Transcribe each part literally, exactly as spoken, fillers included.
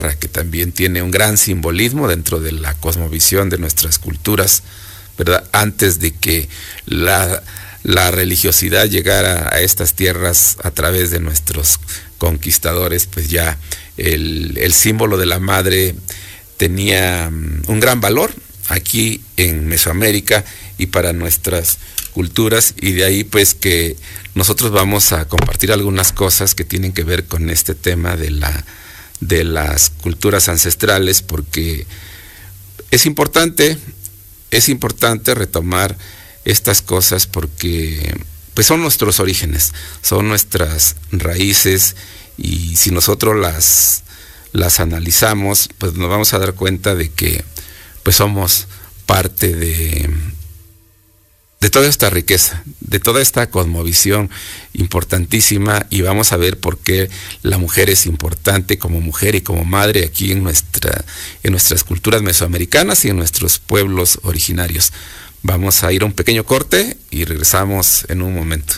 que también tiene un gran simbolismo dentro de la cosmovisión de nuestras culturas, ¿verdad? Antes de que la, la religiosidad llegara a estas tierras a través de nuestros conquistadores, pues ya el, el símbolo de la madre tenía un gran valor aquí en Mesoamérica y para nuestras culturas, y de ahí pues que nosotros vamos a compartir algunas cosas que tienen que ver con este tema de la de las culturas ancestrales, porque es importante es importante retomar estas cosas porque pues son nuestros orígenes, son nuestras raíces, y si nosotros las las analizamos, pues nos vamos a dar cuenta de que pues somos parte de de toda esta riqueza, de toda esta cosmovisión importantísima, y vamos a ver por qué la mujer es importante como mujer y como madre aquí en nuestra, en nuestras culturas mesoamericanas y en nuestros pueblos originarios. Vamos a ir a un pequeño corte y regresamos en un momento.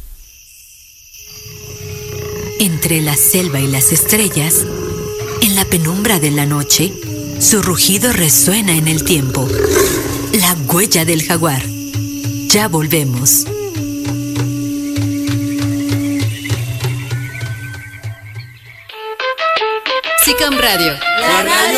Entre la selva y las estrellas, en la penumbra de la noche, su rugido resuena en el tiempo. La huella del jaguar. Ya volvemos. SICAM Radio, la radio